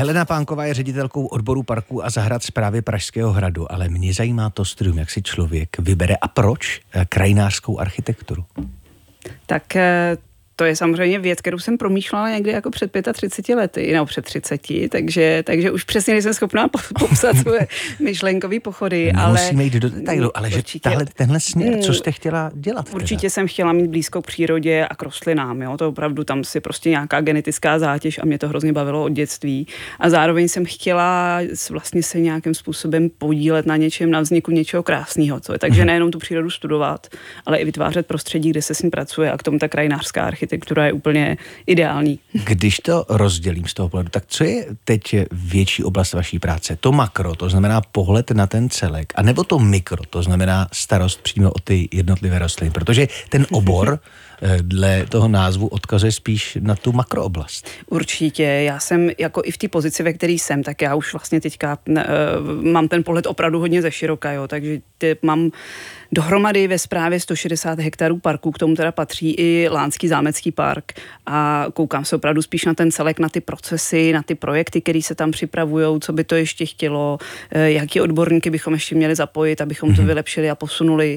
Helena Pánková je ředitelkou odboru parků a zahrad správy Pražského hradu, ale mě zajímá to studium, jak si člověk vybere a proč krajinářskou architekturu. Tak to je samozřejmě věc, kterou jsem promýšlela někdy jako před 35 lety, nebo před 30, takže už přesně nejsem schopná popsat svoje myšlenkový pochody. Musíme jít do detailu, ale že tenhle směr, co jste chtěla dělat? Určitě jsem chtěla mít blízko k přírodě a k rostlinám, jo? To opravdu tam si prostě nějaká genetická zátěž a mě to hrozně bavilo od dětství. A zároveň jsem chtěla vlastně se nějakým způsobem podílet na něčem, na vzniku něčeho krásného. Takže nejenom tu přírodu studovat, ale i vytvářet prostředí, kde se s ní pracuje, a k tomu ta krajinářská architektura je úplně ideální. Když to rozdělím z toho pohledu, tak co je teď větší oblast vaší práce? To makro, to znamená pohled na ten celek, anebo to mikro, to znamená starost přímo o ty jednotlivé rostliny? Protože ten obor dle toho názvu odkazuje spíš na tu makrooblast. Určitě, já jsem jako i v té pozici, ve které jsem, tak já už vlastně teďka mám ten pohled opravdu hodně ze široka, jo, takže mám dohromady ve správě 160 hektarů parků, k tomu teda patří i Lánský zámecký park, a koukám se opravdu spíš na ten celek, na ty procesy, na ty projekty, které se tam připravujou, co by to ještě chtělo, jaký odborníky bychom ještě měli zapojit, abychom to vylepšili a posunuli,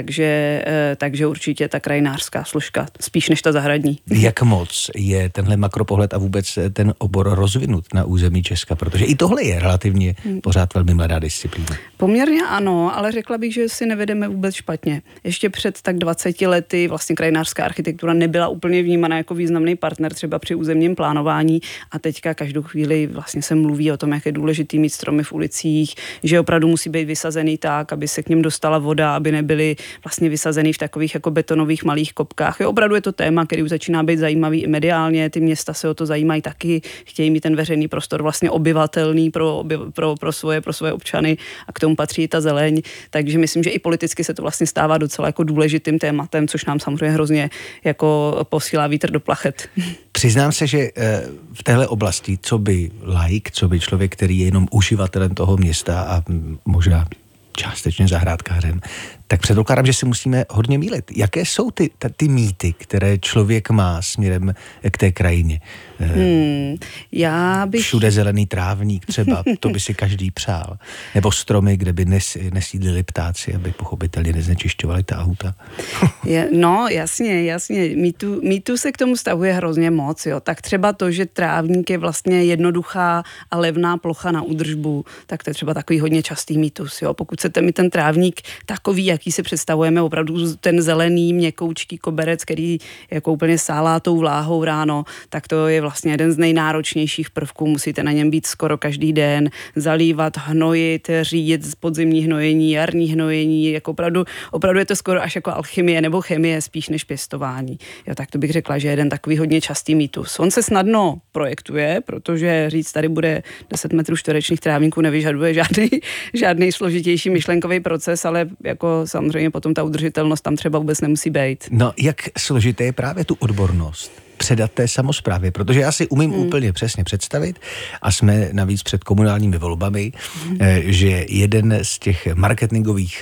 takže určitě ta krajinářská složka, spíš než ta zahradní. Jak moc je tenhle makropohled a vůbec ten obor rozvinut na území Česka, protože i tohle je relativně pořád velmi mladá disciplína. Poměrně ano, ale řekla bych, že si nevedeme vůbec špatně. Ještě před tak 20 lety vlastně krajinářská architektura nebyla úplně vnímána jako významný partner třeba při územním plánování, a teďka každou chvíli vlastně se mluví o tom, jak je důležitý mít stromy v ulicích, že opravdu musí být vysazený tak, aby se k něm dostala voda, aby nebyly vlastně vysazený v takových jako betonových malých kopkách. Jo, opravdu je to téma, který už začíná být zajímavý i mediálně, ty města se o to zajímají taky, chtějí mít ten veřejný prostor vlastně obyvatelný pro svoje občany, a k tomu patří i ta zeleň, takže myslím, že i politicky se to vlastně stává docela jako důležitým tématem, což nám samozřejmě hrozně jako posílá vítr do plachet. Přiznám se, že v téhle oblasti, co by laik, co by člověk, který je jenom uživatelem toho města a možná částečně zahrádkářem, tak předpokládám, že si musíme hodně mýlit. Jaké jsou ty mýty, které člověk má směrem k té krajině? Všude zelený trávník třeba, to by si každý přál. Nebo stromy, kde by nesídlili ptáci, aby pochopitelně neznečišťovali ta auta. Jasně. Mýtu se k tomu stavuje hrozně moc. Jo. Tak třeba to, že trávník je vlastně jednoduchá a levná plocha na údržbu, tak to je třeba takový hodně častý mýtus. Jo. Pokud chcete mít ten trávník takový, jaký si představujeme, opravdu ten zelený měkoučký koberec, který jako úplně sálá tou vláhou ráno, tak to je vlastně jeden z nejnáročnějších prvků. Musíte na něm být skoro každý den, zalívat, hnojit, řídit podzimní hnojení, jarní hnojení, jako opravdu je to skoro až jako alchymie nebo chemie spíš než pěstování. Jo, tak to bych řekla, že je jeden takový hodně častý mýtus. On se snadno projektuje, protože říct, tady bude 10 metrů čtverečních trávníků, nevyžaduje žádný složitější myšlenkový proces, ale jako samozřejmě potom ta udržitelnost tam třeba vůbec nemusí být. No, jak složité je právě tu odbornost předat té samosprávě, protože já si umím úplně přesně představit, a jsme navíc před komunálními volbami, že jeden z těch marketingových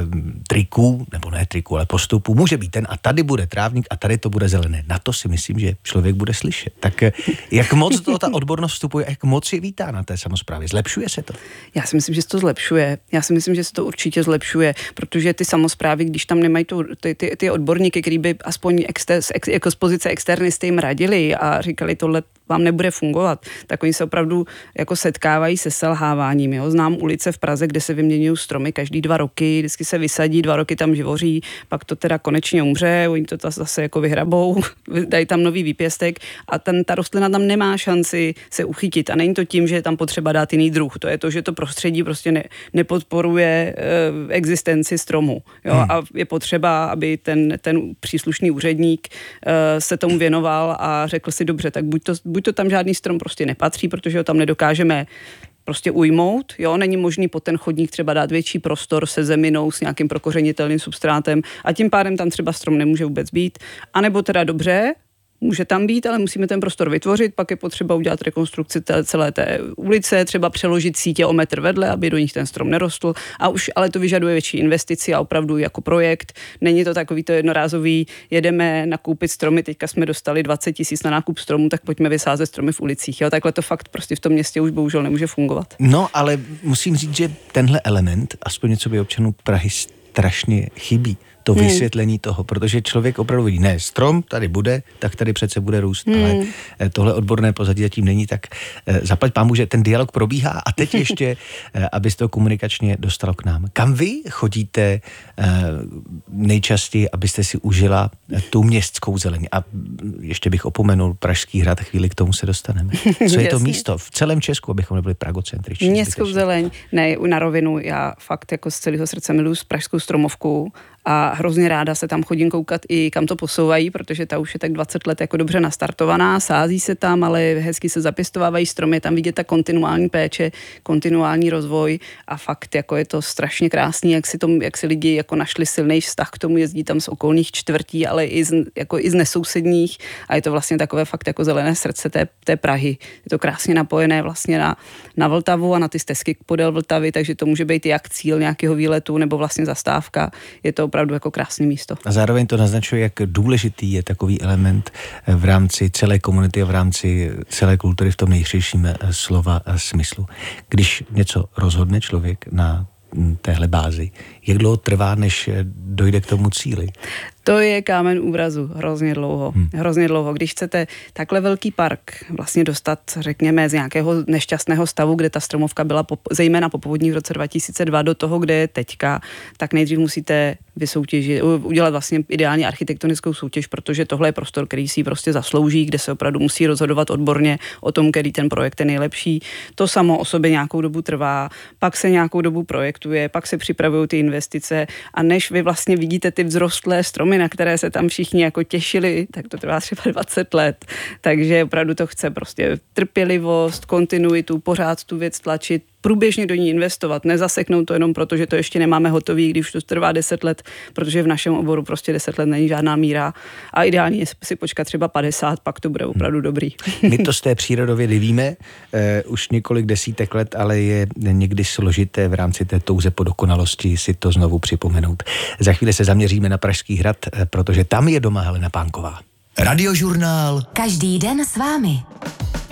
triků, nebo ne triků, ale postupů, může být ten, a tady bude trávník a tady to bude zelené. Na to si myslím, že člověk bude slyšet. Tak jak moc do ta odbornost vstupuje a jak moc je vítá na té samosprávě? Zlepšuje se to? Já si myslím, že se to zlepšuje. Já si myslím, že se to určitě zlepšuje, protože ty samosprávy, když tam nemají ty odborníky, který by aspoň jako z pozice externisty jim radili a říkali, tohle vám nebude fungovat, tak oni se opravdu jako setkávají se selháváním. Jo? Znám ulice v Praze, kde se vyměňují stromy každý 2 roky, vždycky se vysadí, 2 roky tam živoří, pak to teda konečně umře, oni to zase jako vyhrabou, dají tam nový výpěstek a ta rostlina tam nemá šanci se uchytit. A není to tím, že je tam potřeba dát jiný druh. To je to, že to prostředí prostě nepodporuje existenci stromu. Jo? A je potřeba, aby ten příslušný úředník se tomu věnoval a řekl si, dobře, tak buď to tam žádný strom prostě nepatří, protože ho tam nedokážeme prostě ujmout, jo, není možný pod ten chodník třeba dát větší prostor se zeminou, s nějakým prokořenitelným substrátem, a tím pádem tam třeba strom nemůže vůbec být, anebo teda dobře, může tam být, ale musíme ten prostor vytvořit, pak je potřeba udělat rekonstrukci celé té ulice, třeba přeložit sítě o metr vedle, aby do nich ten strom nerostl, ale to vyžaduje větší investici a opravdu jako projekt. Není to takový to jednorázový, jedeme nakoupit stromy, teďka jsme dostali 20 000 na nákup stromů, tak pojďme vysázet stromy v ulicích. Jo? Takhle to fakt prostě v tom městě už bohužel nemůže fungovat. No, ale musím říct, že tenhle element, aspoň něco by občanů Prahy strašně chybí. To vysvětlení toho, protože člověk opravdu vidí, ne, strom tady bude, tak tady přece bude růst, ale tohle odborné pozadí zatím není, tak zaplať pámu, že ten dialog probíhá a teď ještě, abyste to komunikačně dostal k nám. Kam vy chodíte nejčastěji, abyste si užila tu městskou zeleň? A ještě bych opomenul Pražský hrad, chvíli k tomu se dostaneme. Co je to místo v celém Česku, abychom nebyli pragocentriční? Městskou zeleň, ne, na rovinu, já fakt jako z celého srdce miluji Pražskou stromovku a hrozně ráda se tam chodím koukat i kam to posouvají, protože ta už je tak 20 let jako dobře nastartovaná, sází se tam, ale hezky se zapěstovávají stromy, tam vidět ta kontinuální péče, kontinuální rozvoj a fakt jako je to strašně krásný, jak si lidi jako našli silný vztah k tomu, jezdí tam z okolních čtvrtí, ale i z nesousedních a je to vlastně takové fakt jako zelené srdce té Prahy. Je to krásně napojené vlastně na Vltavu a na ty stezky podél Vltavy, takže to může být jak cíl nějakého výletu nebo vlastně zastávka. Je to opravdu jako krásné místo. A zároveň to naznačuje, jak důležitý je takový element v rámci celé komunity a v rámci celé kultury v tom nejširším slova smyslu. Když něco rozhodne člověk na téhle bázi, jak dlouho trvá, než dojde k tomu cíli? To je kámen úrazu, hrozně dlouho. Hrozně dlouho. Když chcete takhle velký park vlastně dostat, řekněme, z nějakého nešťastného stavu, kde ta stromovka byla zejména po povodních v roce 2002 do toho, kde je teďka, tak nejdřív musíte udělat vlastně ideální architektonickou soutěž, protože tohle je prostor, který si prostě zaslouží, kde se opravdu musí rozhodovat odborně o tom, který ten projekt je nejlepší. To samo o sobě nějakou dobu trvá, pak se nějakou dobu projektuje, pak se připravují ty investice a než vy vlastně vidíte ty vzrostlé stromy, na které se tam všichni jako těšili, tak to trvá třeba 20 let. Takže opravdu to chce prostě trpělivost, kontinuitu, pořád tu věc tlačit, průběžně do ní investovat, nezaseknout to jenom proto, že to ještě nemáme hotový, když to trvá 10 let, protože v našem oboru prostě 10 let není žádná míra a ideální je si počkat třeba 50, pak to bude opravdu dobrý. My to z té přírodovědy víme už několik desítek let, ale je někdy složité v rámci té touze po dokonalosti si to znovu připomenout. Za chvíli se zaměříme na Pražský hrad, protože tam je doma Helena Pánková. Radiožurnál. Každý den s vámi.